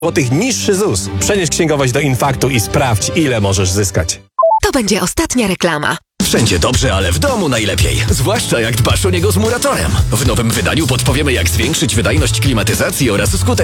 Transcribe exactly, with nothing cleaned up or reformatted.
złotych niższy Z U S. Przenieś księgowość do Infaktu i sprawdź, ile możesz zyskać. To będzie ostatnia reklama. Wszędzie dobrze, ale w domu najlepiej. Zwłaszcza jak dbasz o niego z Muratorem. W nowym wydaniu podpowiemy, jak zwiększyć wydajność klimatyzacji oraz skutek